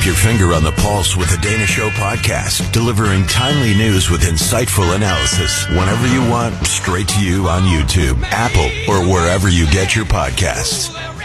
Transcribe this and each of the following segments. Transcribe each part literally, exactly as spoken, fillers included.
Keep your finger on the pulse with the Dana Show podcast, delivering timely news with insightful analysis whenever you want, straight to you on YouTube, Apple, or wherever you get your podcasts.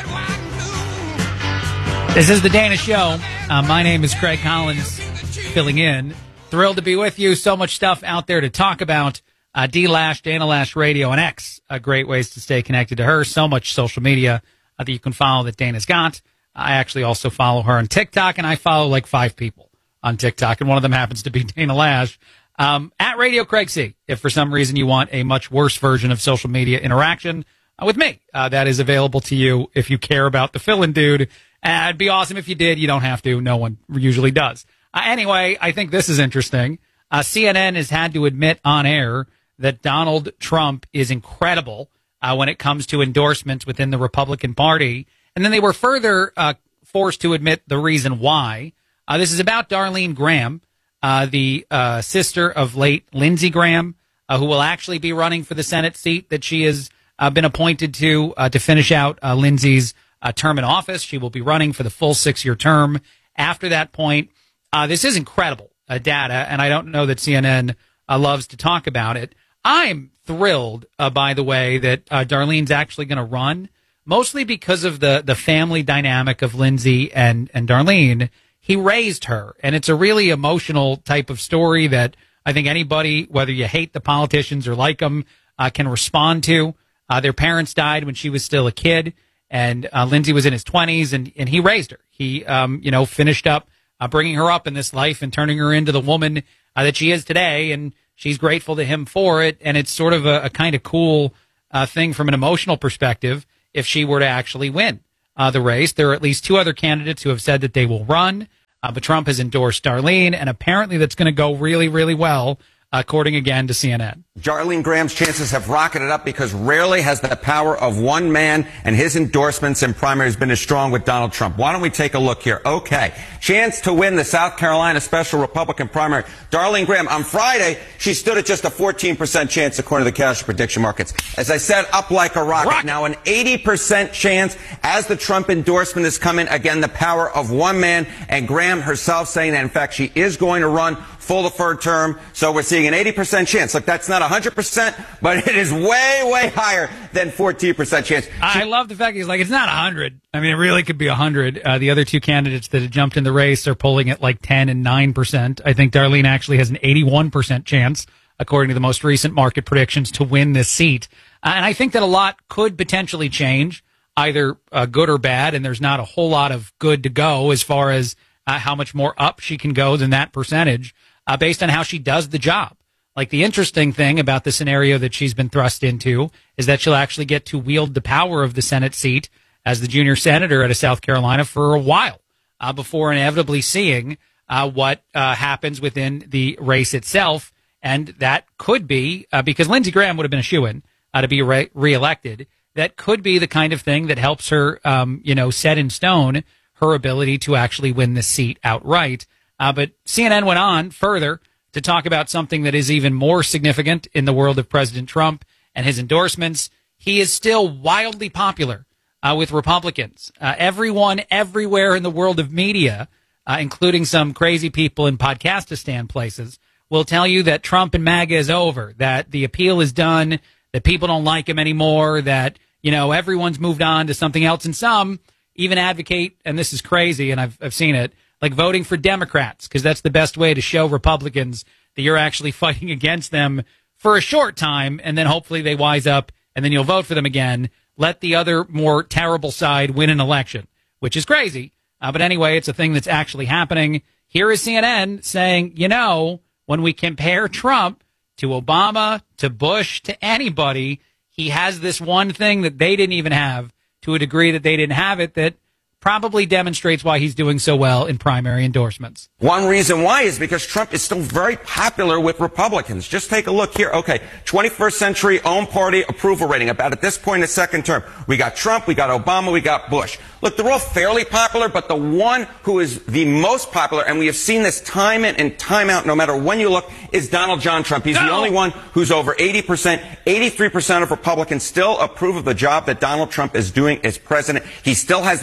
This is the Dana Show. Uh, my name is Craig Collins, filling in. Thrilled to be with you. So much stuff out there to talk about. Uh, D-Lash, Dana Lash Radio, and X. Uh, great ways to stay connected to her. So much social media uh, that you can follow that Dana's got. I actually also follow her on TikTok, and I follow like five people on TikTok, and one of them happens to be Dana Lash. Um, at Radio Craig C, if for some reason you want a much worse version of social media interaction uh, with me, uh, that is available to you if you care about the fill-in dude. Uh, it'd be awesome if you did. You don't have to. No one usually does. Uh, anyway, I think this is interesting. Uh, C N N has had to admit on air that Donald Trump is incredible uh, when it comes to endorsements within the Republican Party. And then they were further uh, forced to admit the reason why. Uh, this is about Darlene Graham, uh, the uh, sister of late Lindsey Graham, uh, who will actually be running for the Senate seat that she has uh, been appointed to uh, to finish out uh, Lindsey's uh, term in office. She will be running for the full six-year term after that point. Uh, this is incredible uh, data, and I don't know that C N N uh, loves to talk about it. I'm thrilled, uh, by the way, that uh, Darlene's actually going to run, mostly because of the, the family dynamic of Lindsey and, and Darlene. He raised her, and it's a really emotional type of story that I think anybody, whether you hate the politicians or like them, uh, can respond to. Uh, their parents died when she was still a kid, and uh, Lindsey was in his twenties, and, and he raised her. He, um, you know, finished up uh, bringing her up in this life and turning her into the woman uh, that she is today, and she's grateful to him for it, and it's sort of a, a kind of cool uh, thing from an emotional perspective if she were to actually win uh, the race. There are at least two other candidates who have said that they will run, uh, but Trump has endorsed Darlene, and apparently that's going to go really, really well, according again to C N N. Darlene Graham's chances have rocketed up because rarely has the power of one man and his endorsements in primaries been as strong with Donald Trump. Why don't we take a look here? Okay. Chance to win the South Carolina special Republican primary. Darlene Graham, on Friday, she stood at just a fourteen percent chance according to the cash prediction markets. As I said, up like a rocket. rocket. Now an eighty percent chance as the Trump endorsement is coming. Again, the power of one man, and Graham herself saying that, in fact, she is going to run full deferred term. So we're seeing an eighty percent chance. Look, that's not one hundred percent, but it is way, way higher than fourteen percent chance. She- I love the fact he's like, it's not one hundred. I mean, it really could be one hundred. Uh, the other two candidates that have jumped in the race are polling at like ten and nine percent. I think Darlene actually has an eighty-one percent chance, according to the most recent market predictions, to win this seat. Uh, and I think that a lot could potentially change, either uh, good or bad, and there's not a whole lot of good to go as far as uh, how much more up she can go than that percentage. Uh, based on how she does the job. Like, the interesting thing about the scenario that she's been thrust into is that she'll actually get to wield the power of the Senate seat as the junior senator out of South Carolina for a while uh, before inevitably seeing uh, what uh, happens within the race itself. And that could be, uh, because Lindsey Graham would have been a shoo-in uh, to be re- reelected, that could be the kind of thing that helps her, um, you know, set in stone her ability to actually win the seat outright. Uh, but C N N went on further to talk about something that is even more significant in the world of President Trump and his endorsements. He is still wildly popular uh, with Republicans. Uh, everyone everywhere in the world of media, uh, including some crazy people in Podcastistan places, will tell you that Trump and MAGA is over, that the appeal is done, that people don't like him anymore, that, you know, everyone's moved on to something else. And some even advocate, and this is crazy, and I've I've seen it, like voting for Democrats, because that's the best way to show Republicans that you're actually fighting against them for a short time, and then hopefully they wise up, and then you'll vote for them again. Let the other more terrible side win an election, which is crazy. Uh, but anyway, it's a thing that's actually happening. Here is C N N saying, you know, when we compare Trump to Obama, to Bush, to anybody, he has this one thing that they didn't even have, to a degree that they didn't have it, that probably demonstrates why he's doing so well in primary endorsements. One reason why is because Trump is still very popular with Republicans. Just take a look here. Okay, twenty-first century own party approval rating, about at this point in the second term. We got Trump, we got Obama, we got Bush. Look, they're all fairly popular, but the one who is the most popular, and we have seen this time in and time out, no matter when you look, is Donald John Trump. He's no. the only one who's over eighty percent. eighty-three percent of Republicans still approve of the job that Donald Trump is doing as president. He still has that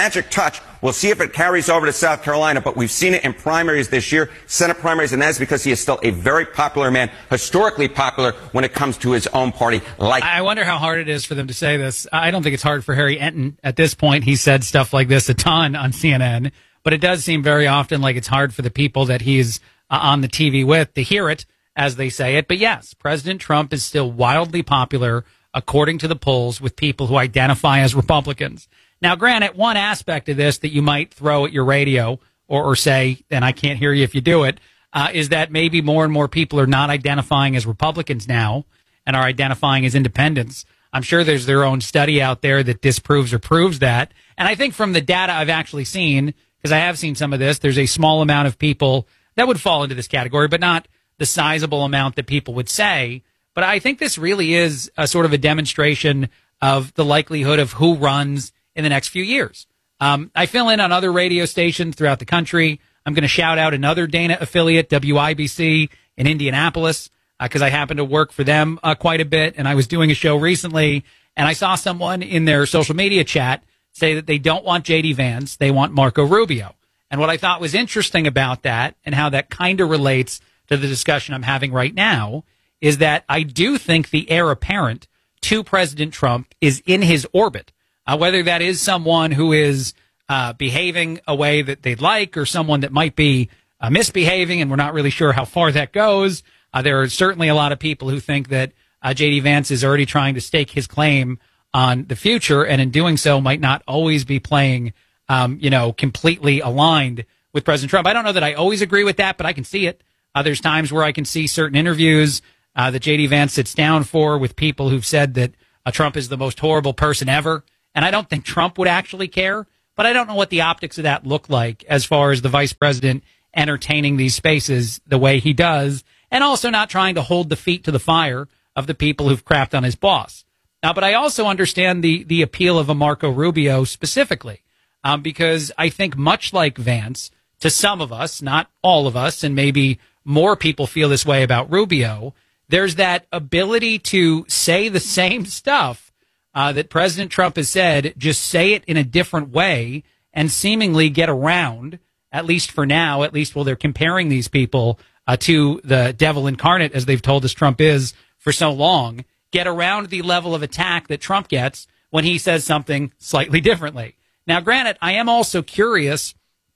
magic touch. We'll see if it carries over to South Carolina, but we've seen it in primaries this year, Senate primaries, and that is because he is still a very popular man, historically popular when it comes to his own party. Like, I wonder how hard it is for them to say this. I don't think it's hard for Harry Enton at this point. He said stuff like this a ton on C N N, but it does seem very often like it's hard for the people that he's uh, on the T V with to hear it as they say it. But yes, President Trump is still wildly popular, according to the polls, with people who identify as Republicans. Now, granted, one aspect of this that you might throw at your radio or, or say, and I can't hear you if you do it, uh, is that maybe more and more people are not identifying as Republicans now and are identifying as independents. I'm sure there's their own study out there that disproves or proves that. And I think from the data I've actually seen, because I have seen some of this, there's a small amount of people that would fall into this category, but not the sizable amount that people would say. But I think this really is a sort of a demonstration of the likelihood of who runs in the next few years. Um, I fill in on other radio stations throughout the country. I'm going to shout out another Dana affiliate, W I B C in Indianapolis, because uh, I happen to work for them uh, quite a bit. And I was doing a show recently, and I saw someone in their social media chat say that they don't want J D Vance, they want Marco Rubio. And what I thought was interesting about that and how that kind of relates to the discussion I'm having right now is that I do think the heir apparent to President Trump is in his orbit. Uh, whether that is someone who is uh, behaving a way that they'd like or someone that might be uh, misbehaving, and we're not really sure how far that goes. Uh, there are certainly a lot of people who think that uh, J D Vance is already trying to stake his claim on the future, and in doing so might not always be playing, um, you know, completely aligned with President Trump. I don't know that I always agree with that, but I can see it. Uh, there's times where I can see certain interviews uh, that J D Vance sits down for with people who've said that uh, Trump is the most horrible person ever. And I don't think Trump would actually care, but I don't know what the optics of that look like as far as the vice president entertaining these spaces the way he does, and also not trying to hold the feet to the fire of the people who've crapped on his boss. Now, but I also understand the, the appeal of a Marco Rubio specifically, um, because I think much like Vance, to some of us, not all of us, and maybe more people feel this way about Rubio, there's that ability to say the same stuff Uh, that President Trump has said, just say it in a different way and seemingly get around, at least for now, at least while they're comparing these people uh, to the devil incarnate, as they've told us Trump is for so long, get around the level of attack that Trump gets when he says something slightly differently. Now, granted, I am also curious,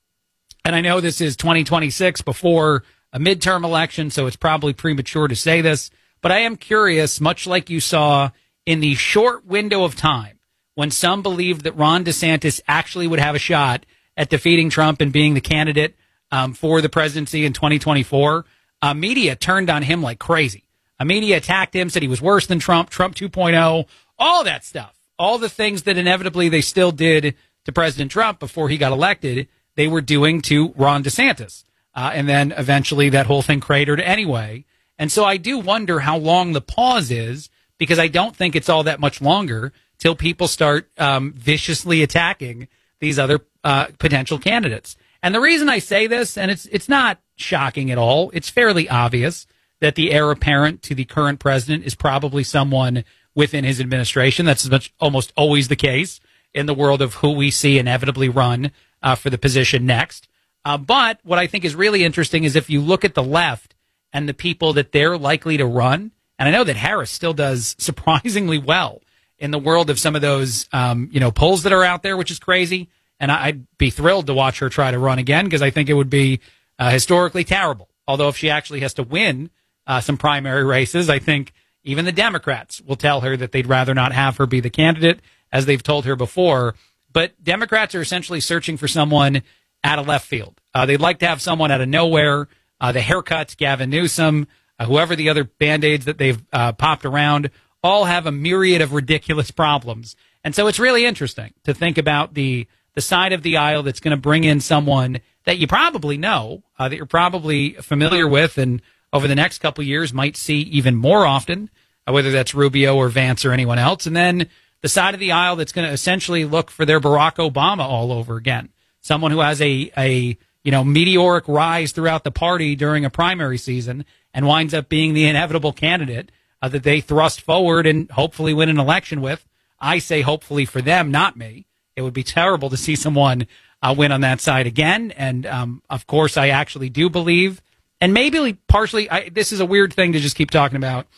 and I know this is twenty twenty-six before a midterm election, so it's probably premature to say this, but I am curious, much like you saw in the short window of time when some believed that Ron DeSantis actually would have a shot at defeating Trump and being the candidate um, for the presidency in twenty twenty-four, uh, media turned on him like crazy. Uh, media attacked him, said he was worse than Trump, Trump two point oh, all that stuff. All the things that inevitably they still did to President Trump before he got elected, they were doing to Ron DeSantis. Uh, and then eventually that whole thing cratered anyway. And so I do wonder how long the pause is, because I don't think it's all that much longer till people start um, viciously attacking these other uh, potential candidates. And the reason I say this, and it's it's not shocking at all, it's fairly obvious that the heir apparent to the current president is probably someone within his administration. That's much, almost always the case in the world of who we see inevitably run uh, for the position next. Uh, but what I think is really interesting is if you look at the left and the people that they're likely to run, and I know that Harris still does surprisingly well in the world of some of those, um, you know, polls that are out there, which is crazy. And I'd be thrilled to watch her try to run again because I think it would be uh, historically terrible. Although if she actually has to win uh, some primary races, I think even the Democrats will tell her that they'd rather not have her be the candidate, as they've told her before. But Democrats are essentially searching for someone out of left field. Uh, they'd like to have someone out of nowhere. Uh, the haircuts, Gavin Newsom, Uh, whoever the other Band-Aids that they've uh, popped around, all have a myriad of ridiculous problems. And so it's really interesting to think about the the side of the aisle that's going to bring in someone that you probably know, uh, that you're probably familiar with, and over the next couple of years might see even more often, uh, whether that's Rubio or Vance or anyone else. And then the side of the aisle that's going to essentially look for their Barack Obama all over again, someone who has a, a you know, meteoric rise throughout the party during a primary season and winds up being the inevitable candidate uh, that they thrust forward and hopefully win an election with. I say hopefully for them, not me. It would be terrible to see someone uh, win on that side again. And, um, of course, I actually do believe, and maybe partially, I, this is a weird thing to just keep talking about,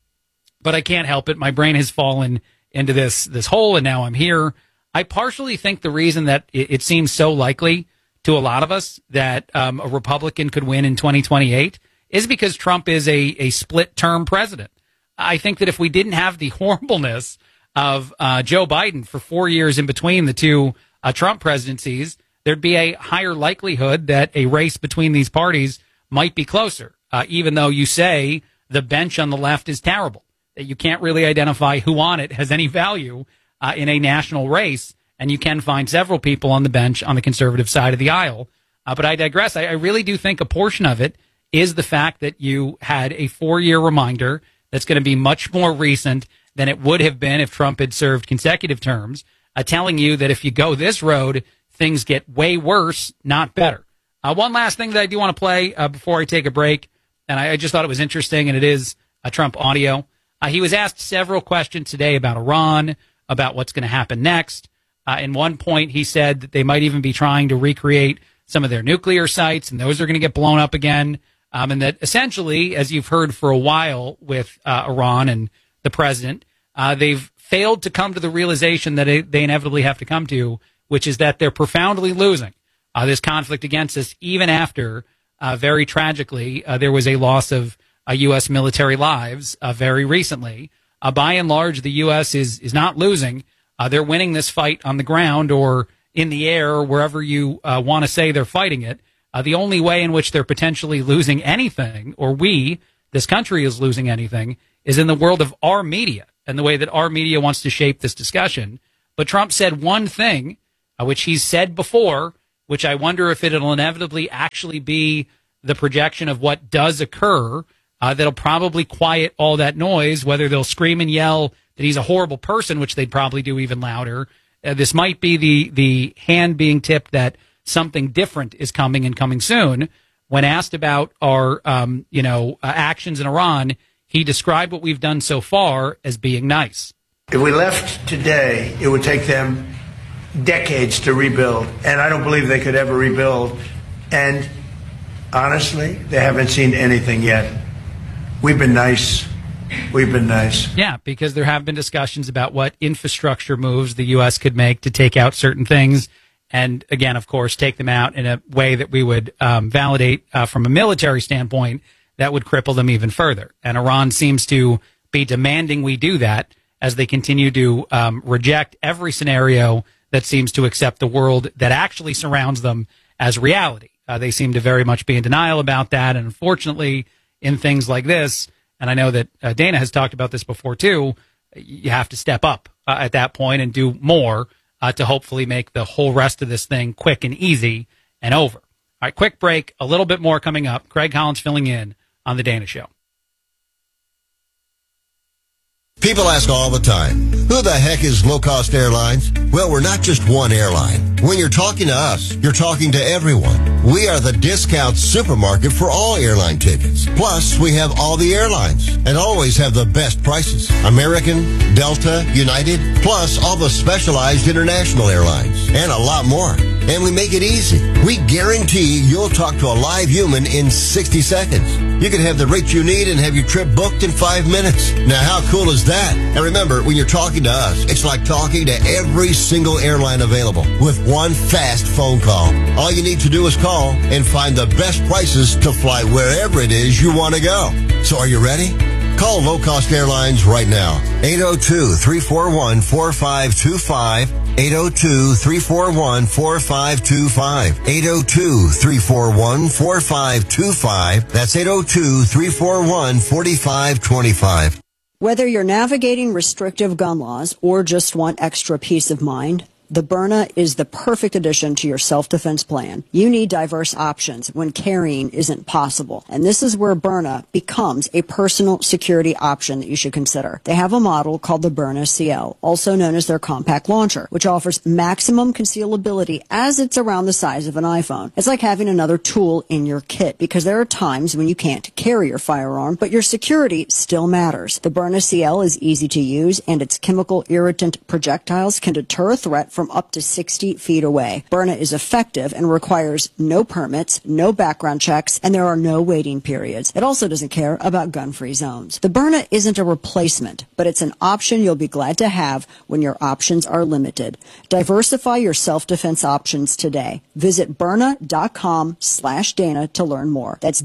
but I can't help it. My brain has fallen into this this hole, and now I'm here. I partially think the reason that it, it seems so likely to a lot of us that um, a Republican could win in twenty twenty-eight is because Trump is a, a split-term president. I think that if we didn't have the horribleness of uh, Joe Biden for four years in between the two uh, Trump presidencies, there'd be a higher likelihood that a race between these parties might be closer, uh, even though you say the bench on the left is terrible, that you can't really identify who on it has any value uh, in a national race, and you can find several people on the bench on the conservative side of the aisle. Uh, but I digress. I, I really do think a portion of it is the fact that you had a four-year reminder that's going to be much more recent than it would have been if Trump had served consecutive terms, uh, telling you that if you go this road, things get way worse, not better. Uh, one last thing that I do want to play uh, before I take a break, and I, I just thought it was interesting, and it is a Trump audio. Uh, he was asked several questions today about Iran, about what's going to happen next. Uh, in one point, he said that they might even be trying to recreate some of their nuclear sites, and those are going to get blown up again. Um, and that essentially, as you've heard for a while with uh, Iran and the president, uh, they've failed to come to the realization that it, they inevitably have to come to, which is that they're profoundly losing uh, this conflict against us, even after, uh, very tragically, uh, there was a loss of uh, U S military lives uh, very recently. Uh, by and large, the U S is, is not losing. Uh, they're winning this fight on the ground or in the air or wherever you uh, want to say they're fighting it. Uh, the only way in which they're potentially losing anything, or we, this country, is losing anything, is in the world of our media and the way that our media wants to shape this discussion. But Trump said one thing, uh, which he's said before, which I wonder if it'll inevitably actually be the projection of what does occur, uh, that'll probably quiet all that noise, whether they'll scream and yell that he's a horrible person, which they'd probably do even louder. Uh, this might be the, the hand being tipped that something different is coming and coming soon. When asked about our, um, you know, uh, actions in Iran, he described what we've done so far as being nice. If we left today, it would take them decades to rebuild, and I don't believe they could ever rebuild. And honestly, they haven't seen anything yet. We've been nice. We've been nice. Yeah, because there have been discussions about what infrastructure moves the U S could make to take out certain things. And again, of course, take them out in a way that we would um, validate uh, from a military standpoint that would cripple them even further. And Iran seems to be demanding we do that as they continue to um, reject every scenario that seems to accept the world that actually surrounds them as reality. Uh, they seem to very much be in denial about that. And unfortunately, in things like this, and I know that uh, Dana has talked about this before too, you have to step up uh, at that point and do more Uh, to hopefully make the whole rest of this thing quick and easy and over. All right, quick break. A little bit more coming up. Craig Collins filling in on The Dana Show. People ask all the time, who the heck is Low Cost Airlines? Well, we're not just one airline. When you're talking to us, you're talking to everyone. We are the discount supermarket for all airline tickets. Plus, we have all the airlines and always have the best prices. American, Delta, United, plus all the specialized international airlines and a lot more. And we make it easy. We guarantee you'll talk to a live human in sixty seconds. You can have the rate you need and have your trip booked in five minutes. Now, how cool is that? And remember, when you're talking to us, it's like talking to every single airline available with one fast phone call. All you need to do is call and find the best prices to fly wherever it is you want to go. So are you ready? Call Low Cost Airlines right now. eight oh two, three four one, four five two five. eight oh two, three four one, four five two five. eight oh two, three four one, four five two five. That's eight oh two, three four one, four five two five. Whether you're navigating restrictive gun laws or just want extra peace of mind, the Byrna is the perfect addition to your self-defense plan. You need diverse options when carrying isn't possible. And this is where Byrna becomes a personal security option that you should consider. They have a model called the Byrna C L, also known as their compact launcher, which offers maximum concealability as it's around the size of an iPhone. It's like having another tool in your kit because there are times when you can't carry your firearm, but your security still matters. The Byrna C L is easy to use, and its chemical irritant projectiles can deter a threat from from up to sixty feet away. Byrna is effective and requires no permits, no background checks, and there are no waiting periods. It also doesn't care about gun-free zones. The Byrna isn't a replacement, but it's an option you'll be glad to have when your options are limited. Diversify your self-defense options today. Visit Byrna.com slash Dana to learn more. That's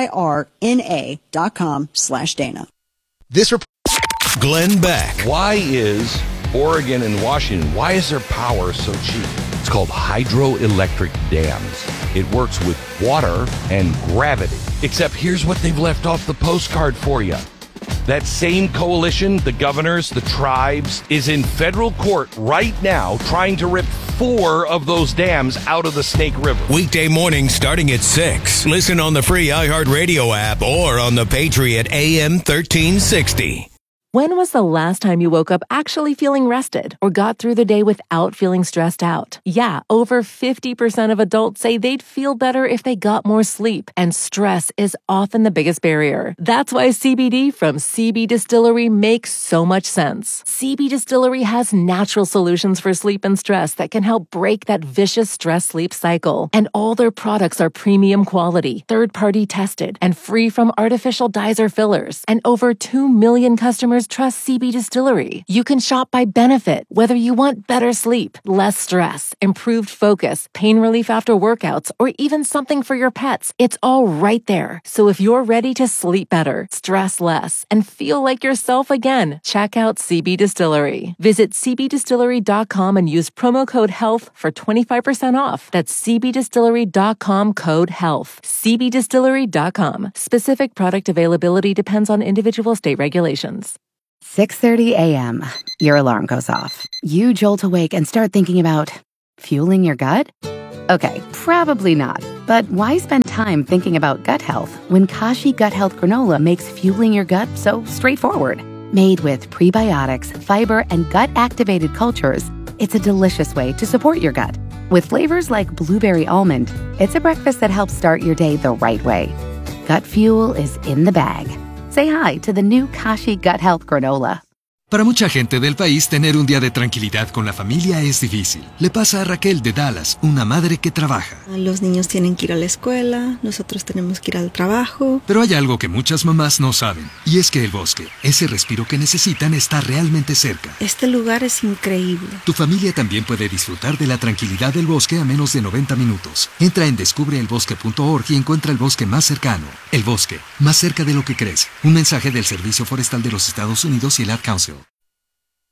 B-Y-R-N-A dot com slash Dana. This rep- Glenn Beck. Why is Oregon and Washington, why is their power so cheap? It's called hydroelectric dams. It works with water and gravity. Except here's what they've left off the postcard for you. That same coalition, the governors, the tribes, is in federal court right now trying to rip four of those dams out of the Snake River. Weekday morning starting at six. Listen on the free iHeartRadio app or on the Patriot A M thirteen sixty. When was the last time you woke up actually feeling rested or got through the day without feeling stressed out? Yeah, over fifty percent of adults say they'd feel better if they got more sleep, and stress is often the biggest barrier. That's why C B D from C B Distillery makes so much sense. C B Distillery has natural solutions for sleep and stress that can help break that vicious stress-sleep cycle. And all their products are premium quality, third-party tested, and free from artificial dyes or fillers. And over two million customers trust C B Distillery. You can shop by benefit, whether you want better sleep, less stress, improved focus, pain relief after workouts, or even something for your pets. It's all right there. So if you're ready to sleep better, stress less, and feel like yourself again, check out C B Distillery. Visit C B distillery dot com and use promo code HEALTH for twenty-five percent off. That's C B distillery dot com code HEALTH. C B distillery dot com. Specific product availability depends on individual state regulations. six thirty a.m. Your alarm goes off. You jolt awake and start thinking about fueling your gut? Okay, probably not. But why spend time thinking about gut health when Kashi Gut Health Granola makes fueling your gut so straightforward? Made with prebiotics, fiber, and gut-activated cultures, it's a delicious way to support your gut. With flavors like blueberry almond, it's a breakfast that helps start your day the right way. Gut fuel is in the bag. Say hi to the new Kashi Gut Health Granola. Para mucha gente del país, tener un día de tranquilidad con la familia es difícil. Le pasa a Raquel de Dallas, una madre que trabaja. Los niños tienen que ir a la escuela, nosotros tenemos que ir al trabajo. Pero hay algo que muchas mamás no saben, y es que el bosque, ese respiro que necesitan, está realmente cerca. Este lugar es increíble. Tu familia también puede disfrutar de la tranquilidad del bosque a menos de noventa minutos. Entra en descubre el bosque punto org y encuentra el bosque más cercano. El bosque, más cerca de lo que crees. Un mensaje del Servicio Forestal de los Estados Unidos y el Ad Council.